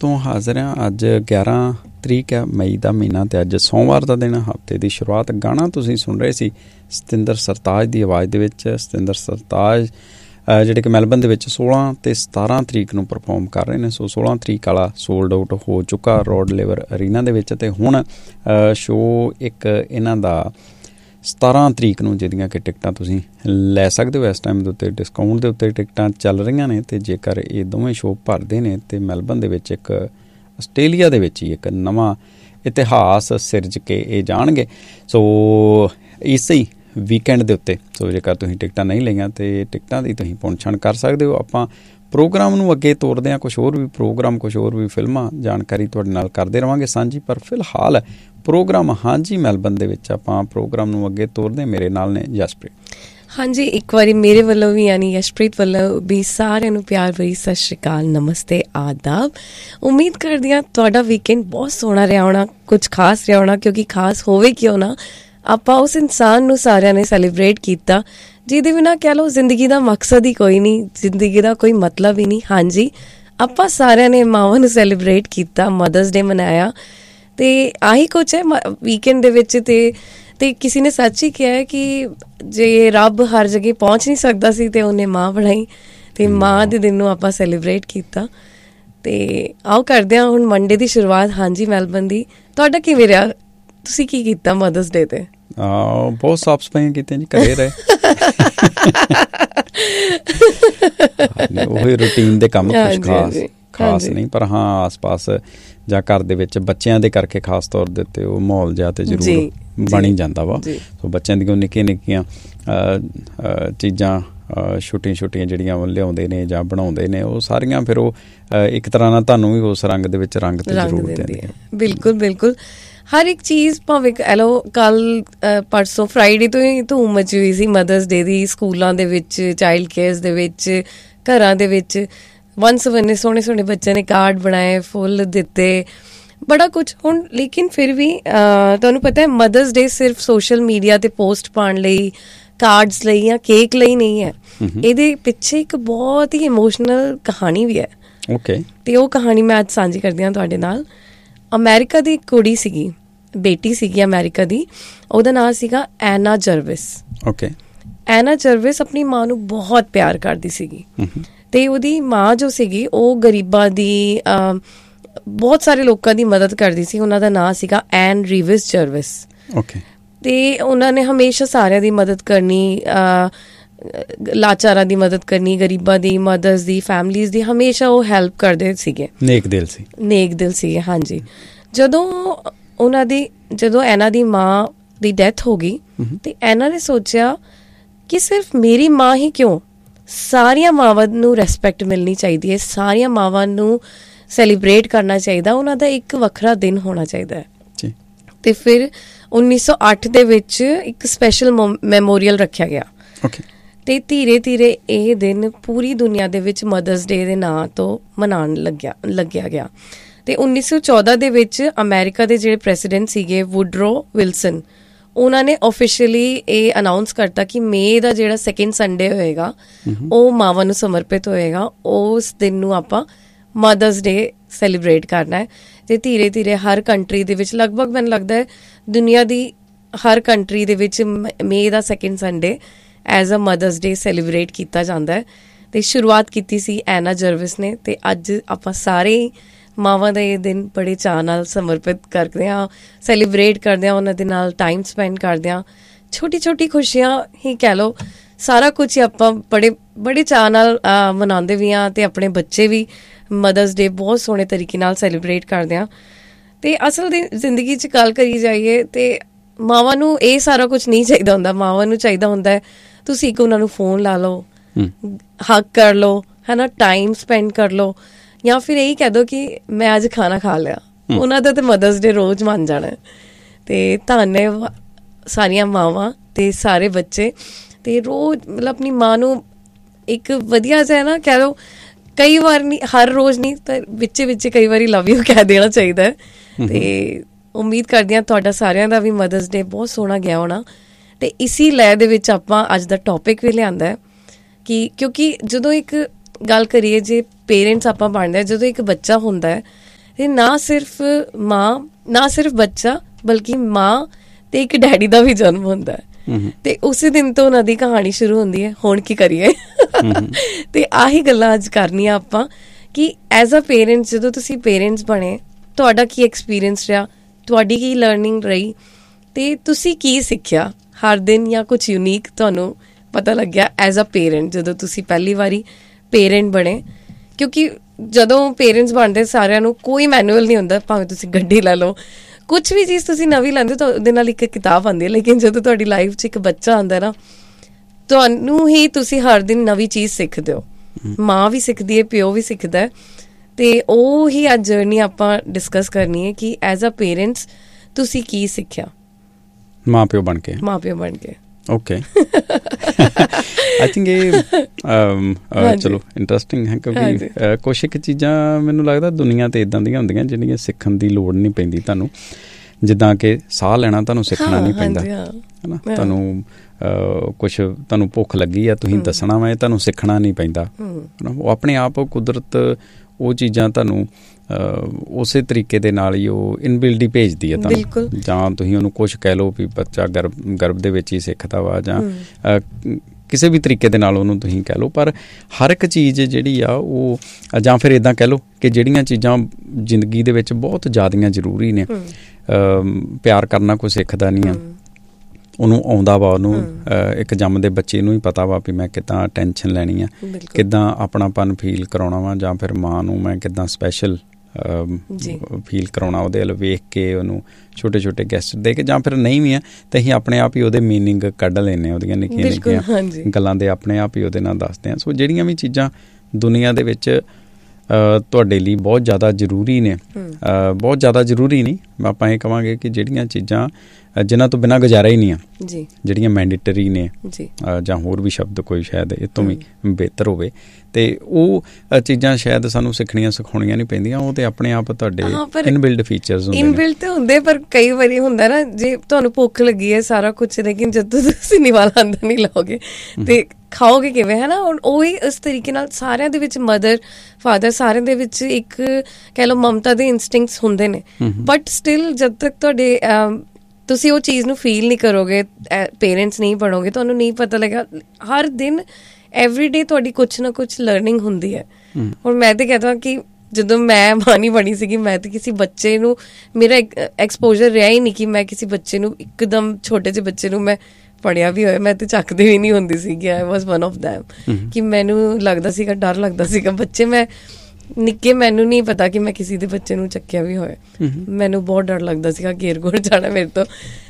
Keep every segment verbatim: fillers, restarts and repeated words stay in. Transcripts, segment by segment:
ਤੋਂ ਹਾਜ਼ਰ ਹਾਂ। ਅੱਜ ਗਿਆਰਾਂ ਤਰੀਕ ਹੈ, ਮਈ ਦਾ ਮਹੀਨਾ, ਅਤੇ ਅੱਜ ਸੋਮਵਾਰ ਦਾ ਦਿਨ, ਹਫ਼ਤੇ ਦੀ ਸ਼ੁਰੂਆਤ। ਗਾਣਾ ਤੁਸੀਂ ਸੁਣ ਰਹੇ ਸੀ ਸਤਿੰਦਰ ਸਰਤਾਜ ਦੀ ਆਵਾਜ਼ ਦੇ ਵਿੱਚ। ਸਤਿੰਦਰ ਸਰਤਾਜ ਜਿਹੜੇ ਕਿ ਮੈਲਬਨ ਦੇ ਵਿੱਚ ਸੋਲਾਂ ਅਤੇ ਸਤਾਰਾਂ ਤਰੀਕ ਨੂੰ ਪਰਫੋਰਮ ਕਰ ਰਹੇ ਨੇ। ਸੋ ਸੋਲਾਂ ਤਰੀਕ ਵਾਲਾ ਸੋਲਡ ਆਊਟ ਹੋ ਚੁੱਕਾ ਰੋਡ ਲੇਵਰ ਅਰੀਨਾ ਦੇ ਵਿੱਚ, ਅਤੇ ਹੁਣ ਸ਼ੋਅ ਇੱਕ ਇਹਨਾਂ ਦਾ ਸਤਾਰਾਂ ਤਰੀਕ ਨੂੰ, ਜਿਹਦੀਆਂ ਕਿ ਟਿਕਟਾਂ ਤੁਸੀਂ ਲੈ ਸਕਦੇ ਹੋ ਇਸ ਟਾਈਮ ਦੇ ਉੱਤੇ। ਡਿਸਕਾਊਂਟ ਦੇ ਉੱਤੇ ਟਿਕਟਾਂ ਚੱਲ ਰਹੀਆਂ ਨੇ, ਅਤੇ ਜੇਕਰ ਇਹ ਦੋਵੇਂ ਸ਼ੋਅ ਭਰਦੇ ਨੇ ਅਤੇ ਮੈਲਬਨ ਦੇ ਵਿੱਚ ਇੱਕ, ਆਸਟ੍ਰੇਲੀਆ ਦੇ ਵਿੱਚ ਹੀ ਇੱਕ ਨਵਾਂ ਇਤਿਹਾਸ ਸਿਰਜ ਕੇ ਇਹ ਜਾਣਗੇ। ਸੋ ਇਸੇ ਹੀ ਵੀਕਐਂਡ ਦੇ ਉੱਤੇ, ਸੋ ਜੇਕਰ ਤੁਸੀਂ ਟਿਕਟਾਂ ਨਹੀਂ ਲਈਆਂ ਤਾਂ ਟਿਕਟਾਂ ਦੀ ਤੁਸੀਂ ਪੁੱਛ ਕਰ ਸਕਦੇ ਹੋ। ਆਪਾਂ ਪ੍ਰੋਗਰਾਮ ਨੂੰ ਅੱਗੇ ਤੋਰਦੇ ਹਾਂ, ਕੁਛ ਹੋਰ ਵੀ ਪ੍ਰੋਗਰਾਮ, ਕੁਛ ਹੋਰ ਵੀ ਫਿਲਮਾਂ, ਜਾਣਕਾਰੀ ਤੁਹਾਡੇ ਨਾਲ ਕਰਦੇ ਰਹਾਂਗੇ ਸਾਂਝੀ। ਪਰ ਫਿਲਹਾਲ ਪ੍ਰੋਗਰਾਮ ਹਾਂਜੀ ਮੈਲਬਨ ਦੇ ਵਿੱਚ ਆਪਾਂ ਪ੍ਰੋਗਰਾਮ ਨੂੰ ਅੱਗੇ ਤੋਰਦੇ। ਮੇਰੇ ਨਾਲ ਨੇ ਜਸਪ੍ਰੀਤ। ਹਾਂਜੀ, ਇੱਕ ਵਾਰੀ ਮੇਰੇ ਵੱਲੋਂ ਵੀ ਯਾਨੀ ਯਸ਼ਪ੍ਰੀਤ ਵੱਲੋਂ ਵੀ ਸਾਰਿਆਂ ਨੂੰ ਪਿਆਰ ਭਰੀ ਸਤਿ ਸ਼੍ਰੀ ਅਕਾਲ, ਨਮਸਤੇ, ਆਦਾਬ। ਉਮੀਦ ਕਰਦੀ ਹਾਂ ਤੁਹਾਡਾ ਵੀਕਐਂਡ ਬਹੁਤ ਸੋਹਣਾ ਰਿਹਾ ਹੋਣਾ, ਕੁਛ ਖਾਸ ਰਿਹਾ ਹੋਣਾ, ਕਿਉਂਕਿ ਖਾਸ ਹੋਵੇ ਕਿਉਂ ਨਾ, ਆਪਾਂ ਉਸ ਇਨਸਾਨ ਨੂੰ ਸਾਰਿਆਂ ਨੇ ਸੈਲੀਬ੍ਰੇਟ ਕੀਤਾ ਜਿਹਦੇ ਬਿਨਾਂ ਕਹਿ ਲਓ ਜ਼ਿੰਦਗੀ ਦਾ ਮਕਸਦ ਹੀ ਕੋਈ ਨਹੀਂ, ਜ਼ਿੰਦਗੀ ਦਾ ਕੋਈ ਮਤਲਬ ਹੀ ਨਹੀਂ। ਹਾਂਜੀ, ਆਪਾਂ ਸਾਰਿਆਂ ਨੇ ਮਾਵਾਂ ਨੂੰ ਸੈਲੀਬ੍ਰੇਟ ਕੀਤਾ, ਮਦਰਸ ਡੇ ਮਨਾਇਆ, ਅਤੇ ਆਹੀ ਕੁਛ ਹੈ ਵੀਕਐਂਡ ਦੇ ਵਿੱਚ। ਅਤੇ ਅਤੇ ਕਿਸੇ ਨੇ ਸੱਚ ਹੀ ਕਿਹਾ ਹੈ ਕਿ ਜੇ ਰੱਬ ਹਰ ਜਗ੍ਹਾ ਪਹੁੰਚ ਨਹੀਂ ਸਕਦਾ ਸੀ ਅਤੇ ਉਹਨੇ ਮਾਂ ਬਣਾਈ, ਅਤੇ ਮਾਂ ਦੇ ਦਿਨ ਨੂੰ ਆਪਾਂ ਸੈਲੀਬ੍ਰੇਟ ਕੀਤਾ। ਅਤੇ ਆਓ ਕਰਦੇ ਹਾਂ ਹੁਣ ਮੰਡੇ ਦੀ ਸ਼ੁਰੂਆਤ ਹਾਂਜੀ ਮੈਲਬਨ ਦੀ। ਤੁਹਾਡਾ ਕਿਵੇਂ ਰਿਹਾ? ਤੁਸੀਂ ਕੀ ਕੀਤਾ ਮਦਰਸ ਡੇ 'ਤੇ? ਬਹੁਤ ਸਾਫ਼ ਸਫਾਈਆਂ ਕੀਤੀਆਂ ਜੀ, ਘਰੇ ਰਹੇ। ਉਹੀ ਰੂਟੀਨ ਦੇ ਕੰਮ, ਕੁਛ ਖਾਸ ਖਾਸ ਨਹੀਂ, ਪਰ ਹਾਂ ਆਸ ਪਾਸ ਜਾਂ ਘਰ ਦੇ ਵਿੱਚ ਬੱਚਿਆਂ ਦੇ ਕਰਕੇ ਖਾਸ ਤੌਰ ਦੇ ਉੱਤੇ ਉਹ ਮਾਹੌਲ ਜਿਹਾ ਤਾਂ ਜ਼ਰੂਰ ਬਣੀ ਜਾਂਦਾ ਵਾ। ਸੋ ਬੱਚਿਆਂ ਦੀਆਂ ਨਿੱਕੀਆਂ ਨਿੱਕੀਆਂ ਚੀਜ਼ਾਂ, ਛੋਟੀਆਂ ਛੋਟੀਆਂ ਜਿਹੜੀਆਂ ਲਿਆਉਂਦੇ ਨੇ ਜਾਂ ਬਣਾਉਂਦੇ ਨੇ, ਉਹ ਸਾਰੀਆਂ ਫਿਰ ਉਹ ਇੱਕ ਤਰ੍ਹਾਂ ਨਾਲ ਤੁਹਾਨੂੰ ਵੀ ਉਸ ਰੰਗ ਦੇ ਵਿੱਚ ਰੰਗ ਤੇ ਜ਼ਰੂਰ ਦਿੰਦੀ ਹੈ। ਬਿਲਕੁਲ ਬਿਲਕੁਲ, ਹਰ ਇੱਕ ਚੀਜ਼ ਭਾਵੇਂ ਕਹਿ ਲਓ ਕੱਲ੍ਹ ਪਰਸੋਂ ਫਰਾਈਡੇ ਤੋਂ ਹੀ ਧੂਮ ਮਚੀ ਹੋਈ ਸੀ ਮਦਰਸ ਡੇ ਦੀ, ਸਕੂਲਾਂ ਦੇ ਵਿੱਚ, ਚਾਈਲਡ ਕੇਅਰਸ ਦੇ ਵਿੱਚ, ਘਰਾਂ ਦੇ ਵਿੱਚ ਵੰਨ ਸਵੰਨੇ ਸੋਹਣੇ ਸੋਹਣੇ ਬੱਚਿਆਂ ਨੇ ਕਾਰਡ ਬਣਾਏ, ਫੁੱਲ ਦਿੱਤੇ, ਬੜਾ ਕੁਛ। ਹੁਣ ਲੇਕਿਨ ਫਿਰ ਵੀ ਤੁਹਾਨੂੰ ਪਤਾ ਹੈ ਮਦਰਸ ਡੇ ਸਿਰਫ ਸੋਸ਼ਲ ਮੀਡੀਆ 'ਤੇ ਪੋਸਟ ਪਾਉਣ ਲਈ, ਕਾਰਡਸ ਲਈ ਜਾਂ ਕੇਕ ਲਈ ਨਹੀਂ ਹੈ। ਇਹਦੇ ਪਿੱਛੇ ਇੱਕ ਬਹੁਤ ਹੀ ਇਮੋਸ਼ਨਲ ਕਹਾਣੀ ਵੀ ਹੈ। ਓਕੇ, ਅਤੇ ਉਹ ਕਹਾਣੀ ਮੈਂ ਅੱਜ ਸਾਂਝੀ ਕਰਦੀ ਹਾਂ ਤੁਹਾਡੇ ਨਾਲ। ਅਮੈਰੀਕਾ ਦੀ ਇੱਕ ਕੁੜੀ ਸੀਗੀ, ਬੇਟੀ ਸੀਗੀ ਅਮੈਰੀਕਾ ਦੀ, ਉਹਦਾ ਨਾਂ ਸੀਗਾ ਐਨਾ ਜਰਵਿਸ। ਓਕੇ, ਐਨਾ ਜਰਵਿਸ ਆਪਣੀ ਮਾਂ ਨੂੰ ਬਹੁਤ ਪਿਆਰ ਕਰਦੀ ਸੀਗੀ, ਅਤੇ ਉਹਦੀ ਮਾਂ ਜੋ ਸੀਗੀ ਉਹ ਗਰੀਬਾਂ ਦੀ, ਬਹੁਤ ਸਾਰੇ ਲੋਕਾਂ ਦੀ ਮਦਦ ਕਰਦੀ ਸੀ। ਉਹਨਾਂ ਦਾ ਨਾਂ ਸੀਗਾ ਐਨ ਰੀਵਿਸ ਜਰਵਿਸ। ਓਕੇ, ਅਤੇ ਉਹਨਾਂ ਨੇ ਹਮੇਸ਼ਾ ਸਾਰਿਆਂ ਦੀ ਮਦਦ ਕਰਨੀ, ਲਾਚਾਰਾਂ ਦੀ ਮਦਦ ਕਰਨੀ, ਗਰੀਬਾਂ ਦੀ, ਮਦਰਸ ਦੀ, ਫੈਮਲੀਜ਼ ਦੀ, ਹਮੇਸ਼ਾ ਉਹ ਹੈਲਪ ਕਰਦੇ ਸੀਗੇ। ਨੇਕ ਦਿਲ ਸੀ, ਨੇਕ ਦਿਲ ਸੀਗੇ। ਹਾਂਜੀ, ਜਦੋਂ ਉਹਨਾਂ ਦੀ ਜਦੋਂ ਐਨਾ ਦੀ ਮਾਂ ਦੀ ਡੈਥ ਹੋ ਗਈ ਅਤੇ ਐਨਾ ਨੇ ਸੋਚਿਆ ਕਿ ਸਿਰਫ ਮੇਰੀ ਮਾਂ ਹੀ ਕਿਉਂ, ਸਾਰੀਆਂ ਮਾਵਾਂ ਨੂੰ ਰੈਸਪੈਕਟ ਮਿਲਣੀ ਚਾਹੀਦੀ ਹੈ, ਸਾਰੀਆਂ ਮਾਵਾਂ ਨੂੰ ਸੈਲੀਬ੍ਰੇਟ ਕਰਨਾ ਚਾਹੀਦਾ, ਉਹਨਾਂ ਦਾ ਇੱਕ ਵੱਖਰਾ ਦਿਨ ਹੋਣਾ ਚਾਹੀਦਾ ਹੈ। ਅਤੇ ਫਿਰ ਉੱਨੀ ਸੌ ਅੱਠ ਦੇ ਵਿੱਚ ਇੱਕ ਸਪੈਸ਼ਲ ਮੈਮੋਰੀਅਲ ਰੱਖਿਆ ਗਿਆ। ਅਤੇ ਧੀਰੇ ਧੀਰੇ ਇਹ ਦਿਨ ਪੂਰੀ ਦੁਨੀਆ ਦੇ ਵਿੱਚ ਮਦਰਸ ਡੇ ਦੇ ਨਾਂ ਤੋਂ ਮਨਾਉਣ ਲੱਗਿਆ ਲੱਗਿਆ ਗਿਆ। ਅਤੇ ਉੱਨੀ ਸੌ ਚੌਦਾਂ ਦੇ ਵਿੱਚ ਅਮੈਰੀਕਾ ਦੇ ਜਿਹੜੇ ਪ੍ਰੈਸੀਡੈਂਟ ਸੀਗੇ ਵੁਡਰੋ ਵਿਲਸਨ, ਉਹਨਾਂ ਨੇ ਓਫੀਸ਼ੀਅਲੀ ਇਹ ਅਨਾਊਂਸ ਕਰਤਾ ਕਿ ਮਈ ਦਾ ਜਿਹੜਾ ਸੈਕਿੰਡ ਸੰਡੇ ਹੋਏਗਾ ਉਹ ਮਾਵਾਂ ਨੂੰ ਸਮਰਪਿਤ ਹੋਏਗਾ। ਉਸ ਦਿਨ ਨੂੰ ਆਪਾਂ ਮਦਰਸ ਡੇ ਸੈਲੀਬ੍ਰੇਟ ਕਰਨਾ ਹੈ। ਅਤੇ ਧੀਰੇ ਧੀਰੇ ਹਰ ਕੰਟਰੀ ਦੇ ਵਿੱਚ, ਲਗਭਗ ਮੈਨੂੰ ਲੱਗਦਾ ਹੈ ਦੁਨੀਆ ਦੀ ਹਰ ਕੰਟਰੀ ਦੇ ਵਿੱਚ ਮਈ ਦਾ second Sunday as a mothers day celebrate ਕੀਤਾ ਜਾਂਦਾ ਹੈ। ਅਤੇ ਸ਼ੁਰੂਆਤ ਕੀਤੀ ਸੀ ਐਨਾ ਜਰਵਿਸ ਨੇ, ਅਤੇ ਅੱਜ ਆਪਾਂ ਸਾਰੇ ਮਾਵਾਂ ਦਾ ਇਹ ਦਿਨ ਬੜੇ ਚਾਅ ਨਾਲ ਸਮਰਪਿਤ ਕਰਦੇ ਹਾਂ, ਸੈਲੀਬ੍ਰੇਟ ਕਰਦੇ ਹਾਂ, ਉਹਨਾਂ ਦੇ ਨਾਲ ਟਾਈਮ ਸਪੈਂਡ ਕਰਦੇ ਹਾਂ, ਛੋਟੀ ਛੋਟੀ ਖੁਸ਼ੀਆਂ ਹੀ ਕਹਿ ਲਓ, ਸਾਰਾ ਕੁਛ ਹੀ ਆਪਾਂ ਬੜੇ ਬੜੇ ਚਾਅ ਨਾਲ ਮਨਾਉਂਦੇ ਵੀ ਹਾਂ। ਅਤੇ ਆਪਣੇ ਬੱਚੇ ਵੀ ਮਦਰਸ ਡੇ ਬਹੁਤ ਸੋਹਣੇ ਤਰੀਕੇ ਨਾਲ ਸੈਲੀਬ੍ਰੇਟ ਕਰਦੇ ਹਾਂ। ਅਤੇ ਅਸਲ ਦੀ ਜ਼ਿੰਦਗੀ 'ਚ ਗੱਲ ਕਰੀ ਜਾਈਏ ਅਤੇ ਮਾਵਾਂ ਨੂੰ ਇਹ ਸਾਰਾ ਕੁਛ ਨਹੀਂ ਚਾਹੀਦਾ ਹੁੰਦਾ। ਮਾਵਾਂ ਨੂੰ ਚਾਹੀਦਾ ਹੁੰਦਾ ਹੈ ਤੁਸੀਂ ਇੱਕ ਉਹਨਾਂ ਨੂੰ ਫੋਨ ਲਾ ਲਓ, ਹੱਗ ਕਰ ਲਓ, ਹੈ ਨਾ, ਟਾਈਮ ਸਪੈਂਡ ਕਰ ਲਓ, ਜਾਂ ਫਿਰ ਇਹੀ ਕਹਿ ਦਿਓ ਕਿ ਮੈਂ ਅੱਜ ਖਾਣਾ ਖਾ ਲਿਆ। ਉਹਨਾਂ ਦਾ ਤਾਂ ਮਦਰਸ ਡੇ ਰੋਜ਼ ਮੰਨ ਜਾਣਾ। ਅਤੇ ਧੰਨ ਸਾਰੀਆਂ ਮਾਵਾਂ ਅਤੇ ਸਾਰੇ ਬੱਚੇ, ਅਤੇ ਰੋਜ਼ ਮਤਲਬ ਆਪਣੀ ਮਾਂ ਨੂੰ ਇੱਕ ਵਧੀਆ ਜਿਹਾ ਨਾ ਕਹਿ ਲਓ, ਕਈ ਵਾਰ ਨਹੀਂ, ਹਰ ਰੋਜ਼ ਨਹੀਂ, ਪਰ ਵਿੱਚ ਵਿੱਚ ਕਈ ਵਾਰੀ ਲਵ ਯੂ ਕਹਿ ਦੇਣਾ ਚਾਹੀਦਾ ਹੈ। ਅਤੇ ਉਮੀਦ ਕਰਦੀ ਹਾਂ ਤੁਹਾਡਾ ਸਾਰਿਆਂ ਦਾ ਵੀ ਮਦਰਸ ਡੇ ਬਹੁਤ ਸੋਹਣਾ ਗਿਆ ਹੋਣਾ। ਅਤੇ ਇਸੀ ਲੈਅ ਦੇ ਵਿੱਚ ਆਪਾਂ ਅੱਜ ਦਾ ਟੋਪਿਕ ਵੀ ਲਿਆਂਦਾ ਹੈ ਕਿ ਕਿਉਂਕਿ ਜਦੋਂ ਇੱਕ ਗੱਲ ਕਰੀਏ ਜੇ ਪੇਰੈਂਟਸ ਆਪਾਂ ਬਣਦੇ, ਜਦੋਂ ਇੱਕ ਬੱਚਾ ਹੁੰਦਾ ਹੈ ਤੇ ਨਾ ਸਿਰਫ ਮਾਂ, ਨਾ ਸਿਰਫ ਬੱਚਾ, ਬਲਕਿ ਮਾਂ ਤੇ ਇੱਕ ਡੈਡੀ ਦਾ ਵੀ ਜਨਮ ਹੁੰਦਾ ਹੈ। ਤੇ ਉਸੇ ਦਿਨ ਤੋਂ ਉਹਨਾਂ ਦੀ ਕਹਾਣੀ ਸ਼ੁਰੂ ਹੁੰਦੀ ਹੈ, ਹੁਣ ਕੀ ਕਰੀਏ। ਤੇ ਆਹੀ ਗੱਲਾਂ ਅੱਜ ਕਰਨੀਆਂ ਆਪਾਂ ਕਿ ਐਜ਼ ਅ ਪੇਰੈਂਟਸ, ਜਦੋਂ ਤੁਸੀਂ ਪੇਰੈਂਟਸ ਬਣੇ, ਤੁਹਾਡਾ ਕੀ ਐਕਸਪੀਰੀਅੰਸ ਰਿਹਾ, ਤੁਹਾਡੀ ਕੀ ਲਰਨਿੰਗ ਰਹੀ, ਤੇ ਤੁਸੀਂ ਕੀ ਸਿੱਖਿਆ ਹਰ ਦਿਨ, ਜਾਂ ਕੁਛ ਯੂਨੀਕ ਤੁਹਾਨੂੰ ਪਤਾ ਲੱਗਿਆ ਐਜ਼ ਅ ਪੇਰੈਂਟ ਜਦੋਂ ਤੁਸੀਂ ਪਹਿਲੀ ਵਾਰੀ ਪੇਰੈਂਟ ਬਣੇ। ਕਿਉਂਕਿ ਜਦੋਂ ਪੇਰੈਂਟਸ ਬਣਦੇ ਸਾਰਿਆਂ ਨੂੰ ਕੋਈ ਮੈਨੂਅਲ ਨਹੀਂ ਹੁੰਦਾ, ਭਾਵੇਂ ਤੁਸੀਂ ਗੱਡੀ ਲੈ ਲਓ, ਕੁਛ ਵੀ ਚੀਜ਼ ਤੁਸੀਂ ਨਵੀਂ ਲੈਂਦੇ ਹੋ ਤਾਂ ਉਹਦੇ ਨਾਲ ਇੱਕ ਕਿਤਾਬ ਆਉਂਦੀ ਹੈ। ਲੇਕਿਨ ਜਦੋਂ ਤੁਹਾਡੀ ਲਾਈਫ 'ਚ ਇੱਕ ਬੱਚਾ ਆਉਂਦਾ ਨਾ, ਤੁਹਾਨੂੰ ਹੀ ਤੁਸੀਂ ਹਰ ਦਿਨ ਨਵੀਂ ਚੀਜ਼ ਸਿੱਖਦੇ ਹੋ। ਮਾਂ ਵੀ ਸਿੱਖਦੀ ਹੈ, ਪਿਓ ਵੀ ਸਿੱਖਦਾ ਹੈ। ਤੇ ਉਹ ਹੀ ਅੱਜ ਜਰਨੀ ਆਪਾਂ ਡਿਸਕਸ ਕਰਨੀ ਹੈ ਕਿ ਐਜ਼ ਅ ਪੇਰੈਂਟਸ ਤੁਸੀਂ ਕੀ ਸਿੱਖਿਆ ਮਾਂ ਪਿਓ ਬਣ ਕੇ। ਮਾਂ ਪਿਓ ਬਣ ਕੇ ਓਕੇ। ਆਈ ਥਿੰਕ ਇਹ ਚਲੋ ਇੰਟਰਸਟਿੰਗ ਹੈ, ਕਿਉਂਕਿ ਕੁਛ ਇੱਕ ਚੀਜ਼ਾਂ ਮੈਨੂੰ ਲੱਗਦਾ ਦੁਨੀਆ 'ਤੇ ਇੱਦਾਂ ਦੀਆਂ ਹੁੰਦੀਆਂ ਜਿਹੜੀਆਂ ਸਿੱਖਣ ਦੀ ਲੋੜ ਨਹੀਂ ਪੈਂਦੀ ਤੁਹਾਨੂੰ। ਜਿੱਦਾਂ ਕਿ ਸਾਹ ਲੈਣਾ ਤੁਹਾਨੂੰ ਸਿੱਖਣਾ ਨਹੀਂ ਪੈਂਦਾ, ਹੈ ਨਾ। ਤੁਹਾਨੂੰ ਕੁਛ ਤੁਹਾਨੂੰ ਭੁੱਖ ਲੱਗੀ ਆ, ਤੁਸੀਂ ਦੱਸਣਾ ਵਾ, ਇਹ ਤੁਹਾਨੂੰ ਸਿੱਖਣਾ ਨਹੀਂ ਪੈਂਦਾ। ਉਹ ਆਪਣੇ ਆਪ ਕੁਦਰਤ ਉਹ ਚੀਜ਼ਾਂ ਤੁਹਾਨੂੰ ਉਸੇ ਤਰੀਕੇ ਦੇ ਨਾਲ ਹੀ ਉਹ ਇਨਬਿਲਡ ਹੀ ਭੇਜਦੀ ਹੈ ਤੁਹਾਨੂੰ। ਜਾਂ ਤੁਸੀਂ ਉਹਨੂੰ ਕੁਛ ਕਹਿ ਲਓ ਵੀ ਬੱਚਾ ਗਰਭ ਗਰਭ ਦੇ ਵਿੱਚ ਹੀ ਸਿੱਖਦਾ ਵਾ, ਜਾਂ ਕਿਸੇ ਵੀ ਤਰੀਕੇ ਦੇ ਨਾਲ ਉਹਨੂੰ ਤੁਸੀਂ ਕਹਿ ਲਓ। ਪਰ ਹਰ ਇੱਕ ਚੀਜ਼ ਜਿਹੜੀ ਆ ਉਹ, ਜਾਂ ਫਿਰ ਇੱਦਾਂ ਕਹਿ ਲਓ ਕਿ ਜਿਹੜੀਆਂ ਚੀਜ਼ਾਂ ਜ਼ਿੰਦਗੀ ਦੇ ਵਿੱਚ ਬਹੁਤ ਜ਼ਿਆਦੀਆਂ ਜ਼ਰੂਰੀ ਨੇ, ਪਿਆਰ ਕਰਨਾ ਕੋਈ ਸਿੱਖਦਾ ਨਹੀਂ ਆ, ਉਹਨੂੰ ਆਉਂਦਾ ਵਾ, ਉਹਨੂੰ ਇੱਕ ਜੰਮਦੇ ਬੱਚੇ ਨੂੰ ਹੀ ਪਤਾ ਵਾ ਵੀ ਮੈਂ ਕਿੱਦਾਂ ਟੈਨਸ਼ਨ ਲੈਣੀ ਆ, ਕਿੱਦਾਂ ਆਪਣਾਪਨ ਫੀਲ ਕਰਾਉਣਾ ਵਾ, ਜਾਂ ਫਿਰ ਮਾਂ ਨੂੰ ਮੈਂ ਕਿੱਦਾਂ ਸਪੈਸ਼ਲ ਫੀਲ ਕਰਾਉਣਾ, ਉਹਦੇ ਵੱਲ ਵੇਖ ਕੇ ਉਹਨੂੰ ਛੋਟੇ ਛੋਟੇ ਗੈਸਟ ਦੇ ਕੇ, ਜਾਂ ਫਿਰ ਨਹੀਂ ਵੀ ਆ ਤਾਂ ਅਸੀਂ ਆਪਣੇ ਆਪ ਹੀ ਉਹਦੇ ਮੀਨਿੰਗ ਕੱਢ ਲੈਂਦੇ ਹਾਂ, ਉਹਦੀਆਂ ਨਿੱਕੀਆਂ ਨਿੱਕੀਆਂ ਗੱਲਾਂ ਦੇ ਆਪਣੇ ਆਪ ਹੀ ਉਹਦੇ ਨਾਲ ਦੱਸਦੇ ਹਾਂ। ਸੋ ਜਿਹੜੀਆਂ ਵੀ ਚੀਜ਼ਾਂ ਦੁਨੀਆ ਦੇ ਵਿੱਚ ਤੁਹਾਡੇ ਲਈ ਬਹੁਤ ਜ਼ਿਆਦਾ ਜ਼ਰੂਰੀ ਨੇ, ਬਹੁਤ ਜ਼ਿਆਦਾ ਜ਼ਰੂਰੀ ਨਹੀਂ, ਆਪਾਂ ਇਹ ਕਹਾਂਗੇ ਕਿ ਜਿਹੜੀਆਂ ਚੀਜ਼ਾਂ ਜਿਨ੍ਹਾਂ ਤੋਂ ਬਿਨਾਂ ਗੁਜ਼ਾਰਾ ਹੀ ਨਹੀਂ ਆ, ਜਿਹੜੀਆਂ ਮੈਂਡੇਟਰੀ ਨੇ, ਜਾਂ ਹੋਰ ਵੀ ਸ਼ਬਦ ਕੋਈ ਸ਼ਾਇਦ ਇਹ ਤੋਂ ਵੀ ਬਿਹਤਰ ਹੋਵੇ, ਤੇ ਉਹ ਚੀਜ਼ਾਂ ਸ਼ਾਇਦ ਸਾਨੂੰ ਸਿੱਖਣੀਆਂ ਸਿਖਾਉਣੀਆਂ ਨਹੀਂ ਪੈਂਦੀਆਂ। ਉਹ ਤੇ ਆਪਣੇ ਆਪ ਤੁਹਾਡੇ ਇਨਬਿਲਡ ਫੀਚਰਸ ਹੁੰਦੇ ਨੇ। ਇਨਬਿਲਡ ਤੇ ਹੁੰਦੇ, ਪਰ ਕਈ ਵਾਰੀ ਹੁੰਦਾ ਨਾ, ਜੇ ਤੁਹਾਨੂੰ ਭੁੱਖ ਲੱਗੀ ਹੈ ਸਾਰਾ ਕੁਛ, ਲੇਕਿਨ ਜਦੋਂ ਤੁਸੀਂ ਨਿਵਾਲਾ ਅੰਦਰ ਨਹੀਂ ਲਾਓਗੇ ਤੇ ਖਾਓਗੇ ਕਿਵੇਂ, ਹੈ ਨਾ। ਉਹੀ ਇਸ ਤਰੀਕੇ ਨਾਲ ਸਾਰਿਆਂ ਦੇ ਵਿੱਚ ਮਦਰ ਫਾਦਰ ਸਾਰਿਆਂ ਦੇ ਵਿੱਚ ਇੱਕ ਕਹਿ ਲਓ ਮਮਤਾ ਦੇ ਇੰਸਟਿੰਕਟਸ ਹੁੰਦੇ ਨੇ, ਬਟ ਸਟਿਲ ਜਦ ਤੱਕ ਤੁਹਾਡੇ ਤੁਸੀਂ ਉਹ ਚੀਜ਼ ਨੂੰ ਫੀਲ ਨਹੀਂ ਕਰੋਗੇ, ਪੇਰੈਂਟਸ ਨਹੀਂ ਬਣੋਗੇ, ਤੁਹਾਨੂੰ ਨਹੀਂ ਪਤਾ ਲੱਗਾ। ਹਰ ਦਿਨ ਐਵਰੀ ਡੇ ਤੁਹਾਡੀ ਕੁਛ ਨਾ ਕੁਛ ਲਰਨਿੰਗ ਹੁੰਦੀ ਹੈ। ਹੁਣ ਮੈਂ ਤਾਂ ਕਹਿੰਦਾ ਕਿ ਜਦੋਂ ਮੈਂ ਮਾਂ ਨਹੀਂ ਬਣੀ ਸੀਗੀ, ਮੈਂ ਤਾਂ ਕਿਸੇ ਬੱਚੇ ਨੂੰ, ਮੇਰਾ ਐਕਸਪੋਜ਼ਰ ਰਿਹਾ ਹੀ ਨਹੀਂ ਕਿ ਮੈਂ ਕਿਸੇ ਬੱਚੇ ਨੂੰ, ਇੱਕਦਮ ਛੋਟੇ ਜਿਹੇ ਬੱਚੇ ਨੂੰ ਮੈਂ ਪੜ੍ਹਿਆ ਵੀ ਹੋਇਆ, ਮੈਂ ਤੇ ਚੱਕਦੇ ਵੀ ਨਹੀਂ ਹੁੰਦੀ ਸੀਗੀ। ਆਈ ਵਾਜ਼ ਵਨ ਆਫ ਦੈਮ ਕਿ ਮੈਨੂੰ ਲੱਗਦਾ ਸੀਗਾ, ਡਰ ਲੱਗਦਾ ਸੀਗਾ। ਬੱਚੇ ਮੈਂ ਨਿੱਕੇ, ਮੈਨੂੰ ਨਹੀਂ ਪਤਾ ਕਿ ਮੈਂ ਕਿਸੇ ਦੇ ਬੱਚੇ ਨੂੰ ਚੱਕਿਆ ਵੀ ਹੋਇਆ, ਮੈਨੂੰ ਬਹੁਤ ਡਰ ਲੱਗਦਾ ਸੀਗਾ ਘੇਰ ਘੋਰ ਜਾਣਾ ਮੇਰੇ ਤੋਂ।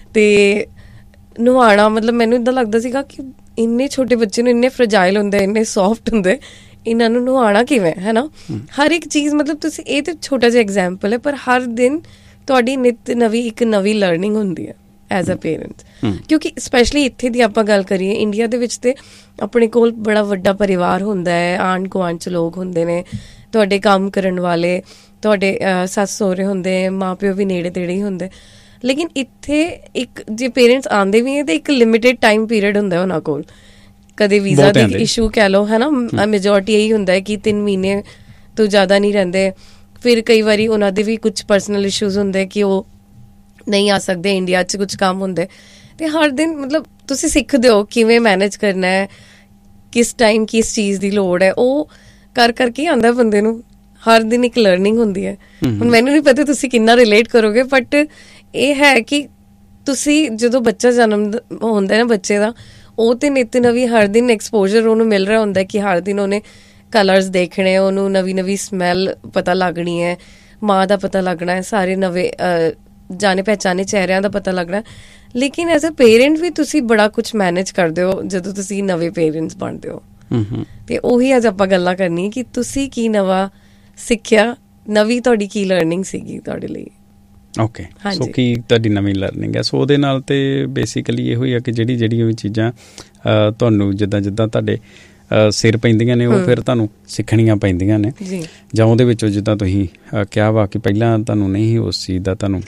ਤੇ ਨੁਹਾਉਣਾ, ਮਤਲਬ ਮੈਨੂੰ ਇੱਦਾਂ ਲੱਗਦਾ ਸੀਗਾ ਕਿ ਇੰਨੇ ਛੋਟੇ ਬੱਚੇ ਨੂੰ, ਇੰਨੇ ਫਰਜਾਈਲ ਹੁੰਦੇ, ਇੰਨੇ ਸੌਫਟ ਹੁੰਦੇ, ਇਹਨਾਂ ਨੂੰ ਨੁਹਾਉਣਾ ਕਿਵੇਂ, ਹੈ ਨਾ। ਹਰ ਇੱਕ ਚੀਜ਼, ਮਤਲਬ ਤੁਸੀਂ, ਇਹ ਤਾਂ ਛੋਟਾ ਜਿਹਾ ਐਗਜ਼ਾਮਪਲ ਹੈ, ਪਰ ਹਰ ਦਿਨ ਤੁਹਾਡੀ ਨਿੱਤ ਨਵੀਂ ਇੱਕ ਨਵੀਂ ਲਰਨਿੰਗ ਹੁੰਦੀ ਹੈ ਐਜ਼ ਅ ਪੇਰੈਂਟ। ਕਿਉਂਕਿ ਸਪੈਸ਼ਲੀ ਇੱਥੇ ਦੀ ਆਪਾਂ ਗੱਲ ਕਰੀਏ, ਇੰਡੀਆ ਦੇ ਵਿੱਚ ਤੇ ਆਪਣੇ ਕੋਲ ਬੜਾ ਵੱਡਾ ਪਰਿਵਾਰ ਹੁੰਦਾ ਹੈ, ਆਂਢ ਗੁਆਂਢ 'ਚ ਲੋਕ ਹੁੰਦੇ ਨੇ, ਤੁਹਾਡੇ ਕੰਮ ਕਰਨ ਵਾਲੇ, ਤੁਹਾਡੇ ਸੱਸ ਸਹੁਰੇ ਹੁੰਦੇ, ਮਾਂ ਪਿਓ ਵੀ ਨੇੜੇ ਤੇੜੇ ਹੀ ਹੁੰਦੇ। ਲੇਕਿਨ ਇੱਥੇ ਇੱਕ ਜੇ ਪੇਰੈਂਟਸ ਆਉਂਦੇ ਵੀ ਹੈ ਤਾਂ ਇੱਕ ਲਿਮਿਟਿਡ ਟਾਈਮ ਪੀਰੀਅਡ ਹੁੰਦਾ ਉਹਨਾਂ ਕੋਲ। ਕਦੇ ਵੀਜ਼ਾ ਦੇ ਇਸ਼ੂ ਕਹਿ ਲਓ, ਹੈ ਨਾ, ਮੈਜੋਰਟੀ ਇਹੀ ਹੁੰਦਾ ਹੈ ਕਿ ਤਿੰਨ ਮਹੀਨੇ ਤੋਂ ਜ਼ਿਆਦਾ ਨਹੀਂ ਰਹਿੰਦੇ। ਫਿਰ ਕਈ ਵਾਰੀ ਉਹਨਾਂ ਦੇ ਵੀ ਕੁਛ ਪਰਸਨਲ ਇਸ਼ੂਜ਼ ਹੁੰਦੇ ਕਿ ਉਹ ਨਹੀਂ ਆ ਸਕਦੇ, ਇੰਡੀਆ 'ਚ ਕੁਛ ਕੰਮ ਹੁੰਦੇ। ਤੇ ਹਰ ਦਿਨ ਮਤਲਬ ਤੁਸੀਂ ਸਿੱਖਦੇ ਹੋ ਕਿਵੇਂ ਮੈਨੇਜ ਕਰਨਾ ਹੈ, ਕਿਸ ਟਾਈਮ ਕਿਸ ਚੀਜ਼ ਦੀ ਲੋੜ ਹੈ, ਉਹ ਕਰ ਕਰਕੇ ਆਉਂਦਾ ਬੰਦੇ ਨੂੰ। ਹਰ ਦਿਨ ਇੱਕ ਲਰਨਿੰਗ ਹੁੰਦੀ ਹੈ। ਹੁਣ ਮੈਨੂੰ ਨਹੀਂ ਪਤਾ ਤੁਸੀਂ ਕਿੰਨਾ ਰਿਲੇਟ ਕਰੋਗੇ, ਬਟ ਇਹ ਹੈ ਕਿ ਤੁਸੀਂ ਜਦੋਂ ਬੱਚਾ ਜਨਮ ਹੁੰਦਾ ਨਾ ਬੱਚੇ ਦਾ, ਉਹ ਤੇ ਨਿੱਤ ਨਵੀਂ ਹਰ ਦਿਨ ਐਕਸਪੋਜ਼ਰ ਉਹਨੂੰ ਮਿਲ ਰਿਹਾ ਹੁੰਦਾ ਕਿ ਹਰ ਦਿਨ ਉਹਨੇ ਕਲਰਸ ਦੇਖਣੇ, ਉਹਨੂੰ ਨਵੀਂ ਨਵੀਂ ਸਮੈਲ ਪਤਾ ਲੱਗਣੀ ਹੈ, ਮਾਂ ਦਾ ਪਤਾ ਲੱਗਣਾ ਹੈ, ਸਾਰੇ ਨਵੇਂ ਜਾਣੇ ਪਹਿਚਾਨੇ ਚਿਹਰਿਆਂ ਦਾ ਪਤਾ ਲੱਗਣਾ। ਲੇਕਿਨ ਐਜ਼ ਅ ਪੇਰੈਂਟ ਵੀ ਤੁਸੀਂ ਬੜਾ ਕੁਛ ਮੈਨੇਜ ਕਰਦੇ ਹੋ ਜਦੋਂ ਤੁਸੀਂ ਨਵੇਂ ਪੇਰੈਂਟਸ ਬਣਦੇ ਹੋ। ਤੇ ਉਹੀ ਅੱਜ ਆਪਾਂ ਗੱਲਾਂ ਕਰਨੀ ਕਿ ਤੁਸੀਂ ਕੀ ਨਵਾਂ ਸਿੱਖਿਆ, ਨਵੀਂ ਤੁਹਾਡੀ ਕੀ ਲਰਨਿੰਗ ਸੀਗੀ ਤੁਹਾਡੇ ਲਈ। ਓਕੇ, ਸੋ ਕੀ ਤੁਹਾਡੀ ਨਵੀਂ ਲਰਨਿੰਗ ਹੈ। ਸੋ ਉਹਦੇ ਨਾਲ ਤੇ ਬੇਸਿਕਲੀ ਇਹੋ ਹੀ ਆ ਕਿ ਜਿਹੜੀ ਜਿਹੜੀਆਂ ਵੀ ਚੀਜ਼ਾਂ ਤੁਹਾਨੂੰ ਜਿੱਦਾਂ ਜਿੱਦਾਂ ਤੁਹਾਡੇ ਸਿਰ ਪੈਂਦੀਆਂ ਨੇ, ਉਹ ਫਿਰ ਤੁਹਾਨੂੰ ਸਿੱਖਣੀਆਂ ਪੈਂਦੀਆਂ ਨੇ। ਜਾਂ ਉਹਦੇ ਵਿੱਚੋਂ ਜਿੱਦਾਂ ਤੁਸੀਂ ਕਿਹਾ ਵਾ ਕਿ ਪਹਿਲਾਂ ਤੁਹਾਨੂੰ ਨਹੀਂ ਉਸ ਚੀਜ਼ ਦਾ ਤੁਹਾਨੂੰ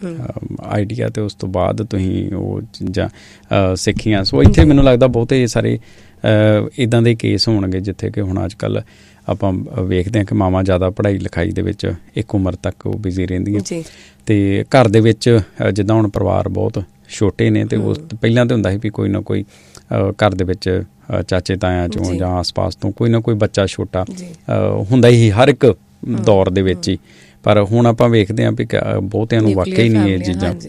ਆਈਡੀਆ, ਤੇ ਉਸ ਤੋਂ ਬਾਅਦ ਤੁਸੀਂ ਉਹ ਚੀਜ਼ਾਂ ਸਿੱਖੀਆਂ। ਸੋ ਇੱਥੇ ਮੈਨੂੰ ਲੱਗਦਾ ਬਹੁਤੇ ਸਾਰੇ ਇੱਦਾਂ ਦੇ ਕੇਸ ਹੋਣਗੇ ਜਿੱਥੇ ਕਿ ਹੁਣ ਅੱਜ ਕੱਲ੍ਹ ਆਪਾਂ ਵੇਖਦੇ ਹਾਂ ਕਿ ਮਾਵਾਂ ਜ਼ਿਆਦਾ ਪੜ੍ਹਾਈ ਲਿਖਾਈ ਦੇ ਵਿੱਚ ਇੱਕ ਉਮਰ ਤੱਕ ਉਹ ਬਿਜ਼ੀ ਰਹਿੰਦੀਆਂ। ਅਤੇ ਘਰ ਦੇ ਵਿੱਚ ਜਿੱਦਾਂ ਹੁਣ ਪਰਿਵਾਰ ਬਹੁਤ ਛੋਟੇ ਨੇ ਅਤੇ ਉਸ ਪਹਿਲਾਂ ਤਾਂ ਹੁੰਦਾ ਸੀ ਵੀ ਕੋਈ ਨਾ ਕੋਈ ਘਰ ਦੇ ਵਿੱਚ ਚਾਚੇ ਤਾਇਆਂ 'ਚੋਂ ਜਾਂ ਆਸ ਪਾਸ ਤੋਂ ਕੋਈ ਨਾ ਕੋਈ ਬੱਚਾ ਛੋਟਾ ਹੁੰਦਾ ਹੀ ਹਰ ਇੱਕ ਦੌਰ ਦੇ ਵਿੱਚ ਹੀ। ਪਰ ਹੁਣ ਆਪਾਂ ਵੇਖਦੇ ਹਾਂ ਵੀ ਬਹੁਤਿਆਂ ਨੂੰ ਵਾਕਿਆ ਹੀ ਨਹੀਂ ਇਹ ਚੀਜ਼ਾਂ